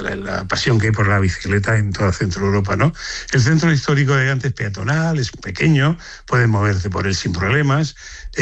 la pasión que hay por la bicicleta en toda Centro Europa, ¿no? El centro histórico de Gante es peatonal, es pequeño, puedes moverte por él sin problemas.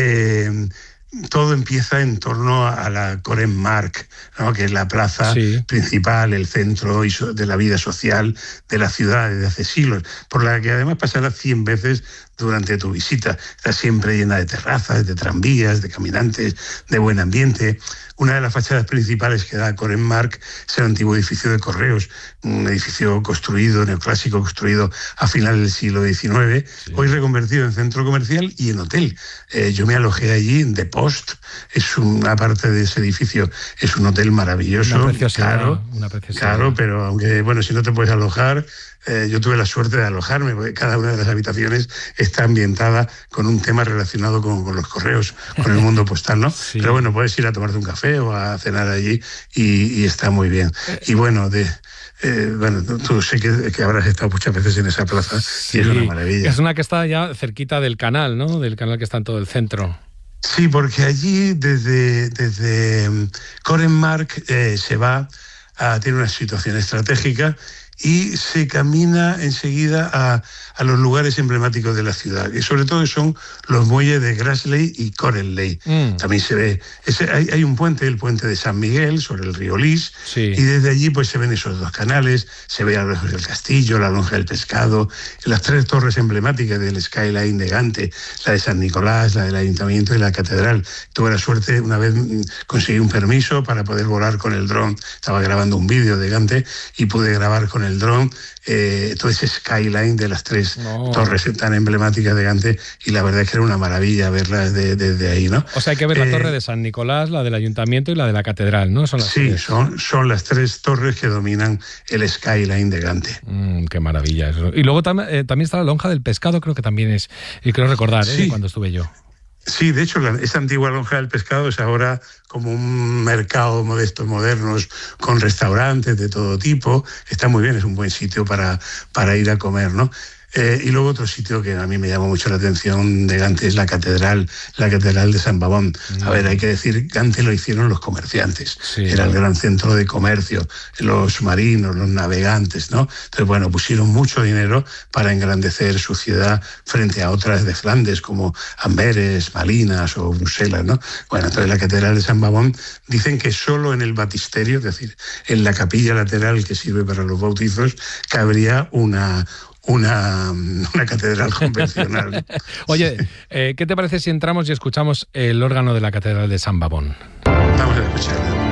Todo empieza en torno a la Korenmark, ¿no? Que es la plaza principal, el centro de la vida social de la ciudad desde hace siglos, por la que además pasarás 100 veces durante tu visita. Está siempre llena de terrazas, de tranvías, de caminantes, de buen ambiente. Una de las fachadas principales que da a Korenmark es el antiguo edificio de correos, un edificio neoclásico, construido a finales del siglo XIX, hoy reconvertido en centro comercial y en hotel. Yo me alojé allí en The Post, es una parte de ese edificio, es un hotel maravilloso, caro, pero aunque, bueno, si no te puedes alojar, yo tuve la suerte de alojarme, porque cada una de las habitaciones está ambientada con un tema relacionado con los correos, con el mundo postal, ¿no? Sí. Pero bueno, puedes ir a tomarte un café o a cenar allí y está muy bien. Y bueno, tú sé que habrás estado muchas veces en esa plaza y es una maravilla. Es una que está ya cerquita del canal, ¿no? Del canal que está en todo el centro. Sí, porque allí desde Korenmark se va tiene una situación estratégica y se camina enseguida a los lugares emblemáticos de la ciudad, y sobre todo son los muelles de Grassley y Coreley. También se ve, hay un puente, el puente de San Miguel, sobre el río Lys, y desde allí pues se ven esos dos canales, se ve a lo lejos el castillo, la lonja del pescado, las 3 torres emblemáticas del skyline de Gante, la de San Nicolás, la del ayuntamiento y la catedral. Tuve la suerte, una vez conseguí un permiso para poder volar con el dron, estaba grabando un vídeo de Gante y pude grabar con el dron todo ese skyline de las 3 torres tan emblemáticas de Gante, y la verdad es que era una maravilla verlas desde ahí, ¿no? O sea, hay que ver la torre de San Nicolás, la del ayuntamiento y la de la catedral, ¿no? Son las 3. Son las 3 torres que dominan el skyline de Gante. Qué maravilla eso. Y luego también está la lonja del pescado, creo que también es, y creo recordar, cuando estuve yo. Sí, de hecho, esa antigua lonja del pescado es ahora como un mercado modesto, modernos, con restaurantes de todo tipo. Está muy bien, es un buen sitio para ir a comer, ¿no? Y luego otro sitio que a mí me llamó mucho la atención de Gante es la catedral de San Babón. A ver, hay que decir, Gante lo hicieron los comerciantes. Era el gran centro de comercio, los marinos, los navegantes, ¿no? Entonces, bueno, pusieron mucho dinero para engrandecer su ciudad frente a otras de Flandes, como Amberes, Malinas o Bruselas, ¿no? Bueno, entonces la catedral de San Babón, dicen que solo en el baptisterio, es decir, en la capilla lateral que sirve para los bautizos, cabría una catedral convencional. Oye, ¿qué te parece si entramos y escuchamos el órgano de la catedral de San Babón? Vamos a escucharlo.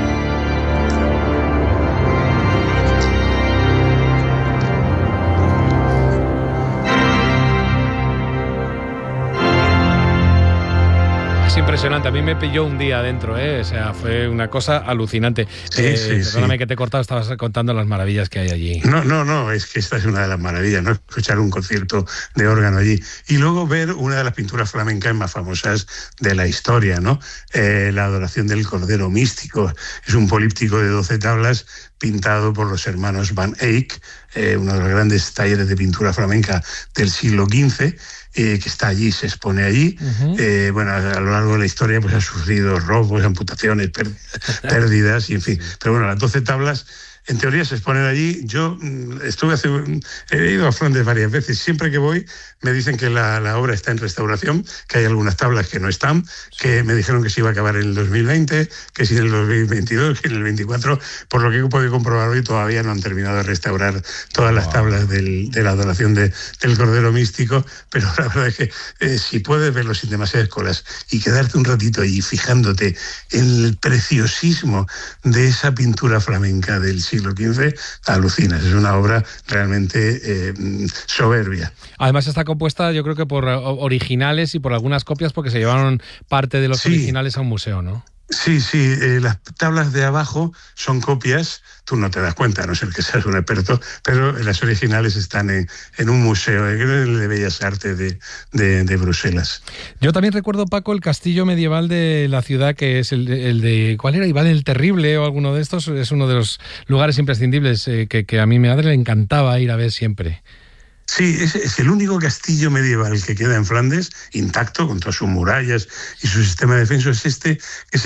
Es impresionante, a mí me pilló un día adentro, o sea, fue una cosa alucinante. Perdóname que te he cortado, estabas contando las maravillas que hay allí. No, es que esta es una de las maravillas, ¿no? Escuchar un concierto de órgano allí. Y luego ver una de las pinturas flamencas más famosas de la historia, ¿no? La adoración del Cordero Místico. Es un políptico de 12 tablas pintado por los hermanos Van Eyck, uno de los grandes talleres de pintura flamenca del siglo XV, que está allí, se expone allí. Bueno, a lo largo de la historia pues ha sufrido robos, amputaciones, pérdidas, y en fin. Pero bueno, las 12 tablas en teoría se exponen allí. Yo he ido a Flandes varias veces. Siempre que voy me dicen que la obra está en restauración, que hay algunas tablas que no están, que me dijeron que se iba a acabar en el 2020, que si en el 2022, que en el 24, por lo que he podido comprobar hoy, todavía no han terminado de restaurar todas las tablas de la adoración del Cordero Místico, pero la verdad es que si puedes verlo sin demasiadas colas y quedarte un ratito allí fijándote en el preciosismo de esa pintura flamenca del siglo XV, alucinas. Es una obra realmente soberbia. Además está compuesta, yo creo que por originales y por algunas copias, porque se llevaron parte de los originales a un museo, ¿no? Sí, las tablas de abajo son copias, tú no te das cuenta, a no ser que seas un experto, pero las originales están en un museo de Bellas Artes de Bruselas. Yo también recuerdo, Paco, el castillo medieval de la ciudad, que es el de ¿cuál era? Iván el Terrible o alguno de estos. Es uno de los lugares imprescindibles que a mi madre le encantaba ir a ver siempre. Sí, es el único castillo medieval que queda en Flandes, intacto, con todas sus murallas y su sistema de defensa. Es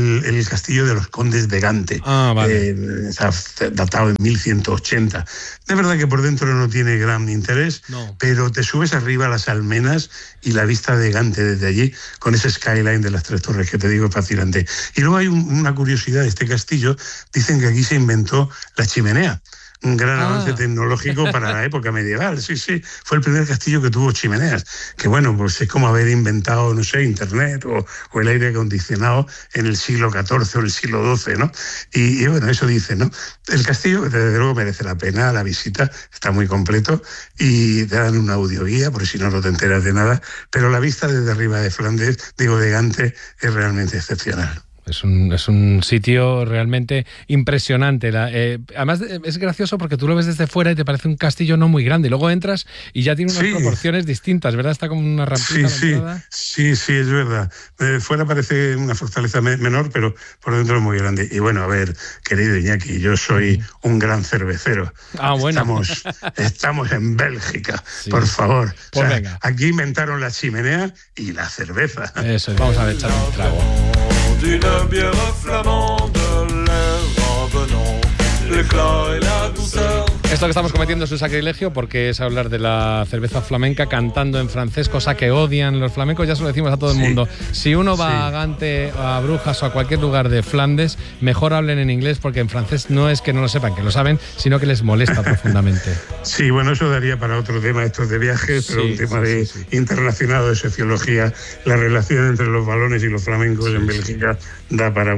el castillo de los condes de Gante, Vale. datado en 1180. De verdad que por dentro no tiene gran interés, pero te subes arriba a las almenas y la vista de Gante desde allí, con ese skyline de las 3 torres que te digo, es fascinante. Y luego hay una curiosidad de este castillo, dicen que aquí se inventó la chimenea. Un gran avance tecnológico para la época medieval. Sí, fue el primer castillo que tuvo chimeneas, que bueno, pues es como haber inventado, no sé, Internet o el aire acondicionado en el siglo XIV o el siglo XII, ¿no? Y bueno, eso dice, ¿no? El castillo, desde luego, merece la pena la visita, está muy completo y te dan una audioguía, por si no te enteras de nada, pero la vista desde arriba de Flandes, de Gante, es realmente excepcional. Es un sitio realmente impresionante. Además, es gracioso porque tú lo ves desde fuera y te parece un castillo no muy grande. Y luego entras y ya tiene unas proporciones distintas, ¿verdad? Está como una rampita. Sí, es verdad. Fuera parece una fortaleza menor, pero por dentro es muy grande. Y bueno, a ver, querido Iñaki, yo soy un gran cervecero. Bueno. Estamos en Bélgica, por favor. Pues venga. Aquí inventaron la chimenea y la cerveza. Eso, vamos a echar un trago. D'une bière flamande, l'air revenant, l'éclat et la douceur. Esto que estamos cometiendo es un sacrilegio porque es hablar de la cerveza flamenca cantando en francés, cosa que odian los flamencos, ya se lo decimos a todo el mundo. Si uno va a Gante, a Brujas o a cualquier lugar de Flandes, mejor hablen en inglés porque en francés no es que no lo sepan, que lo saben, sino que les molesta profundamente. Sí, bueno, eso daría para otro tema, estos de viajes, pero un tema internacional de sociología, la relación entre los balones y los flamencos en Bélgica da para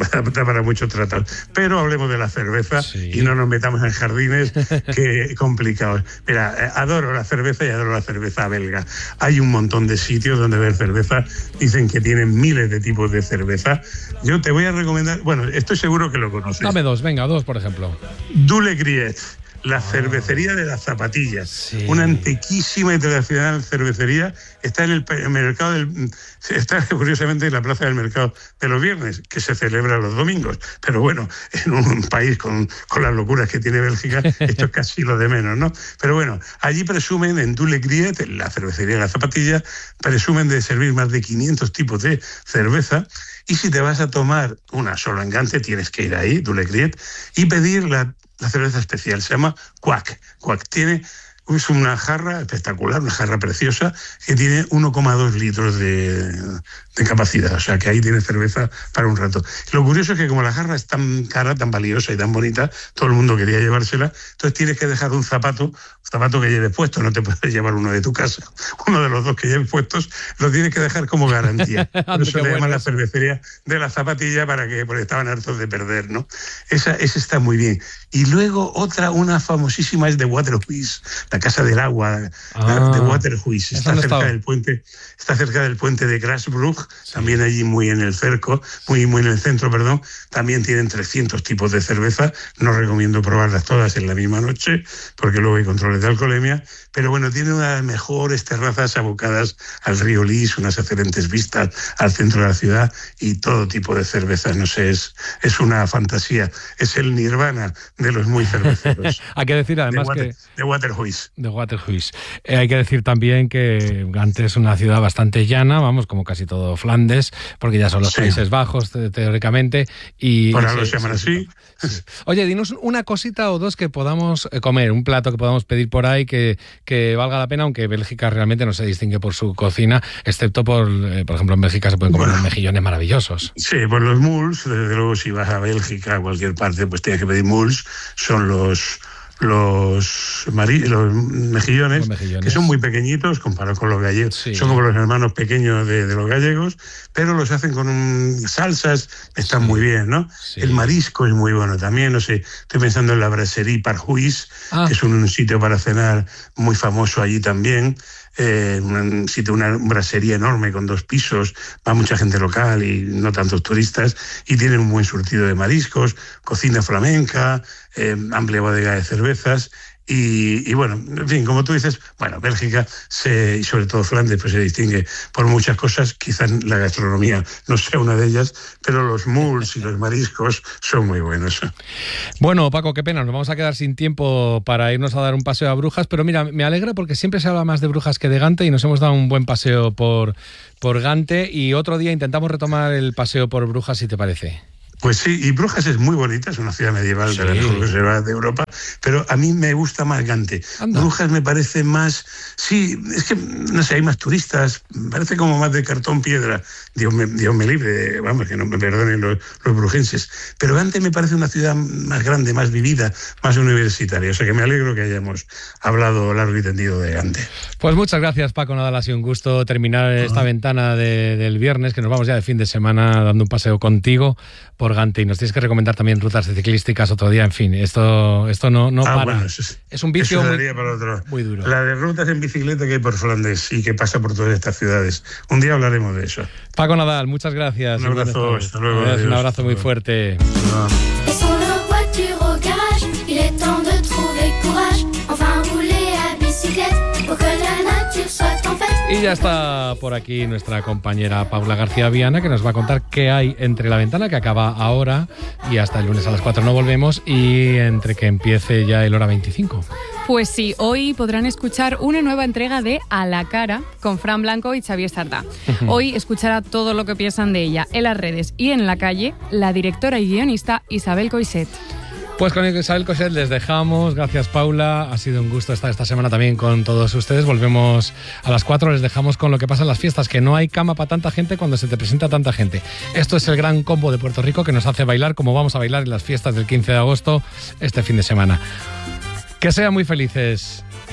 mucho tratar. Pero hablemos de la cerveza y no nos metamos en jardines que complicados. Mira, adoro la cerveza y adoro la cerveza belga. Hay un montón de sitios donde ver cerveza. Dicen que tienen miles de tipos de cerveza. Yo te voy a recomendar, bueno, estoy seguro que lo conoces. Dame dos, por ejemplo. Dule Griet, la cervecería de las zapatillas, una antiquísima y tradicional cervecería. Está en el mercado está curiosamente en la plaza del mercado de los viernes, que se celebra los domingos. Pero bueno, en un país con las locuras que tiene Bélgica, esto es casi lo de menos, ¿no? Pero bueno, allí presumen en Dule Griet, en la cervecería de las zapatillas, presumen de servir más de 500 tipos de cerveza. Y si te vas a tomar una solo en Gante, tienes que ir ahí, Dule Griet, y pedir la cerveza especial. Se llama Quack. Es una jarra espectacular, una jarra preciosa, que tiene 1,2 litros de capacidad. O sea, que ahí tiene cerveza para un rato. Lo curioso es que como la jarra es tan cara, tan valiosa y tan bonita, todo el mundo quería llevársela, entonces tienes que dejar un zapato que lleves puesto, no te puedes llevar uno de tu casa. Uno de los dos que lleves puestos lo tienes que dejar como garantía. Por eso le llaman la cervecería de la zapatilla, porque estaban hartos de perder, ¿no? Esa está muy bien. Y luego una famosísima es de Waterhuis, la Casa del Agua de Waterhuis. Está cerca del puente de Grasbrug, también allí muy en el cerco, muy en el centro, perdón. También tienen 300 tipos de cerveza. No recomiendo probarlas todas en la misma noche, porque luego hay controles de alcoholemia. Pero bueno, tiene una de las mejores terrazas abocadas al río Lys, unas excelentes vistas al centro de la ciudad y todo tipo de cervezas. No sé, es una fantasía. Es el nirvana de los muy cerveceros. Hay que decir además de Waterhuis. De Waterhuis. Hay que decir también que Gante es una ciudad bastante llana, vamos, como casi todo Flandes, porque ya son los Países Bajos, teóricamente. Y por ahora lo llaman así. Sí. Oye, dinos una cosita o dos que podamos comer, un plato que podamos pedir por ahí que valga la pena, aunque Bélgica realmente no se distingue por su cocina, excepto por ejemplo, en Bélgica se pueden comer unos mejillones maravillosos. Sí, pues los muls, desde luego, si vas a Bélgica, a cualquier parte, pues tienes que pedir muls. Son los mejillones, que son muy pequeñitos comparados con los gallegos. Son como los hermanos pequeños de los gallegos, pero los hacen con salsas, están muy bien, ¿no? El marisco es muy bueno también, no sé, estoy pensando en la Brasserie Parhuis, que es un sitio para cenar muy famoso allí también. Un sitio, una brassería enorme con 2 pisos, va mucha gente local y no tantos turistas, y tienen un buen surtido de mariscos, cocina flamenca, amplia bodega de cervezas, Y bueno, en fin, como tú dices, bueno, Bélgica y sobre todo Flandes pues se distingue por muchas cosas, quizás la gastronomía no sea una de ellas, pero los muls y los mariscos son muy buenos. Bueno, Paco, qué pena, nos vamos a quedar sin tiempo para irnos a dar un paseo a Brujas, pero mira, me alegra porque siempre se habla más de Brujas que de Gante y nos hemos dado un buen paseo por Gante y otro día intentamos retomar el paseo por Brujas, si te parece. Pues sí, y Brujas es muy bonita, es una ciudad medieval de la mejor conservada de Europa, pero a mí me gusta más Gante. Anda. Brujas me parece más, sí, es que, no sé, hay más turistas, me parece como más de cartón piedra, Dios me libre, vamos, que no me perdonen los brujenses, pero Gante me parece una ciudad más grande, más vivida, más universitaria, o sea que me alegro que hayamos hablado largo y tendido de Gante. Pues muchas gracias, Paco Nadal, ha sido un gusto terminar esta ventana del viernes, que nos vamos ya de fin de semana dando un paseo contigo por Gante y nos tienes que recomendar también rutas ciclísticas otro día, en fin, esto no para. Bueno, es un vicio muy duro. La de rutas en bicicleta que hay por Flandes y que pasa por todas estas ciudades. Un día hablaremos de eso. Paco Nadal, muchas gracias. Un abrazo, hasta luego. Un abrazo muy fuerte. Y ya está por aquí nuestra compañera Paula García Viana, que nos va a contar qué hay entre la ventana, que acaba ahora, y hasta el lunes a las 4 no volvemos, y entre que empiece ya el Hora 25. Pues sí, hoy podrán escuchar una nueva entrega de A la Cara con Fran Blanco y Xavier Sardá. Hoy escuchará todo lo que piensan de ella en las redes y en la calle la directora y guionista Isabel Coixet. Pues con Isabel Coixet les dejamos. Gracias, Paula. Ha sido un gusto estar esta semana también con todos ustedes. Volvemos a las 4. Les dejamos con lo que pasa en las fiestas, que no hay cama para tanta gente cuando se te presenta tanta gente. Esto es el Gran Combo de Puerto Rico que nos hace bailar como vamos a bailar en las fiestas del 15 de agosto este fin de semana. Que sean muy felices.